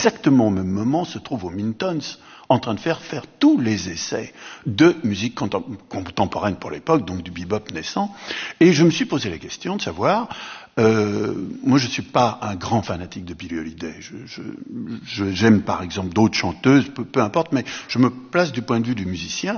exactement au même moment, se trouvent aux Mintons en train de faire tous les essais de musique contemporaine pour l'époque, donc du bebop naissant. Et je me suis posé la question de savoir, moi je ne suis pas un grand fanatique de Billie Holiday, j'aime par exemple d'autres chanteuses, peu importe, mais je me place du point de vue du musicien.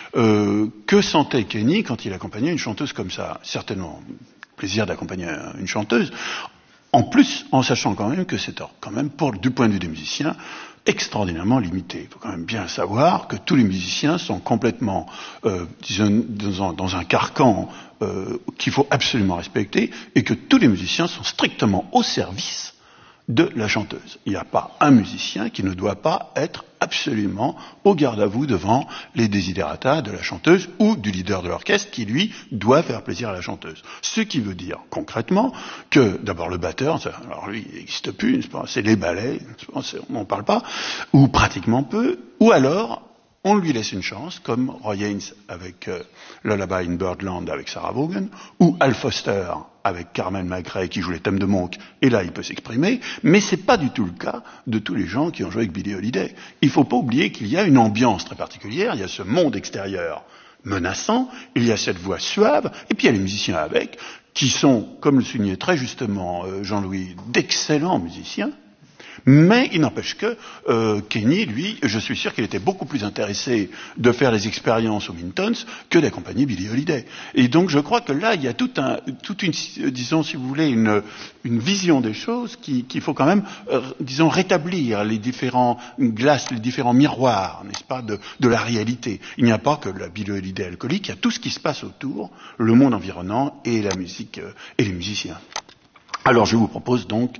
Que sentait Kenny quand il accompagnait une chanteuse comme ça? Certainement plaisir d'accompagner une chanteuse, en plus en sachant quand même que c'est quand même, du point de vue des musiciens, extraordinairement limité. Il faut quand même bien savoir que tous les musiciens sont complètement disons, dans un carcan qu'il faut absolument respecter, et que tous les musiciens sont strictement au service de la chanteuse. Il n'y a pas un musicien qui ne doit pas être absolument au garde-à-vous devant les desiderata de la chanteuse ou du leader de l'orchestre qui, lui, doit faire plaisir à la chanteuse. Ce qui veut dire concrètement que, d'abord, le batteur, alors lui, il n'existe plus, c'est les ballets, on n'en parle pas, ou pratiquement peu, ou alors on lui laisse une chance, comme Roy Haynes avec Lullaby in Birdland avec Sarah Vaughan, ou Al Foster avec Carmen McRae qui joue les thèmes de Monk, et là il peut s'exprimer, mais c'est pas du tout le cas de tous les gens qui ont joué avec Billie Holiday. Il faut pas oublier qu'il y a une ambiance très particulière, il y a ce monde extérieur menaçant, il y a cette voix suave, et puis il y a les musiciens avec, qui sont, comme le soulignait très justement Jean-Louis, d'excellents musiciens. Mais il n'empêche que Kenny, lui, je suis sûr qu'il était beaucoup plus intéressé de faire les expériences aux Mintons que d'accompagner Billie Holiday. Et donc je crois que là, il y a toute une, disons, si vous voulez, une vision des choses qu'il faut quand même, disons, rétablir les différents glaces, les différents miroirs, n'est-ce pas, de la réalité. Il n'y a pas que la Billie Holiday alcoolique, il y a tout ce qui se passe autour, le monde environnant et la musique et les musiciens. Alors je vous propose donc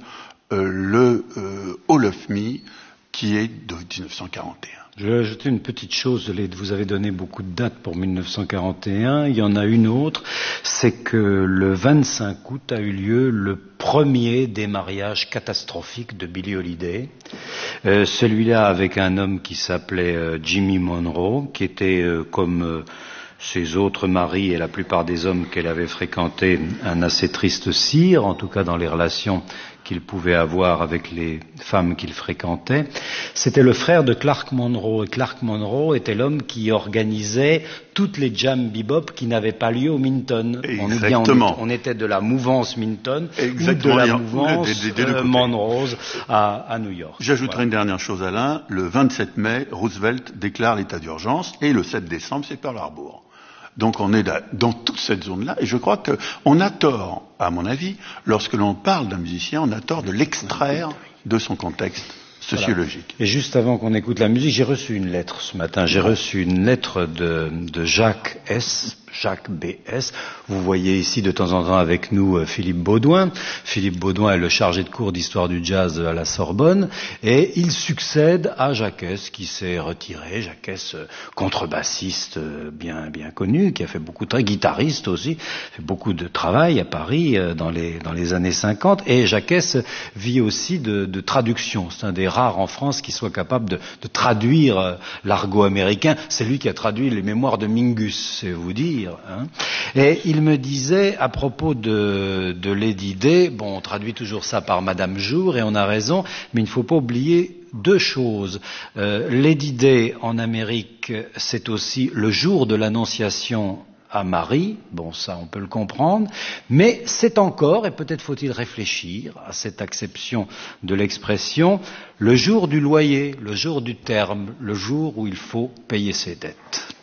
le All of Me, qui est de 1941. Je vais ajouter une petite chose, vous avez donné beaucoup de dates pour 1941, il y en a une autre, c'est que le 25 août a eu lieu le premier des mariages catastrophiques de Billie Holiday, celui-là avec un homme qui s'appelait Jimmy Monroe, qui était comme ses autres maris et la plupart des hommes qu'elle avait fréquentés, un assez triste cire, en tout cas dans les relations qu'il pouvait avoir avec les femmes qu'il fréquentait. C'était le frère de Clark Monroe, et Clark Monroe était l'homme qui organisait toutes les jams bebop qui n'avaient pas lieu au Minton. On était de la mouvance Minton ou de la mouvance Monroe à New York. J'ajouterai une dernière chose, Alain. Le 27 mai, Roosevelt déclare l'état d'urgence et le 7 décembre, c'est Pearl Harbor. Donc on est dans toute cette zone-là, et je crois qu'on a tort, à mon avis, lorsque l'on parle d'un musicien, on a tort de l'extraire de son contexte sociologique. Voilà. Et juste avant qu'on écoute la musique, j'ai reçu une lettre ce matin, j'ai reçu une lettre de Jacques B.S. Vous voyez ici de temps en temps avec nous Philippe Baudouin. Philippe Baudouin est le chargé de cours d'histoire du jazz à la Sorbonne, et il succède à Jacques S. qui s'est retiré. Jacques S, contrebassiste bien connu, qui a fait beaucoup de guitariste aussi, fait beaucoup de travail à Paris dans les années 50. Et Jacques S vit aussi de traduction. C'est un des rares en France qui soit capable de traduire l'argot américain. C'est lui qui a traduit les mémoires de Mingus, c'est vous dire. Et il me disait à propos de Lady Day, bon, on traduit toujours ça par Madame Jour, et on a raison, mais il ne faut pas oublier deux choses. Lady Day en Amérique, c'est aussi le jour de l'Annonciation à Marie, bon ça on peut le comprendre, mais c'est encore, et peut-être faut-il réfléchir à cette acception de l'expression, le jour du loyer, le jour du terme, le jour où il faut payer ses dettes.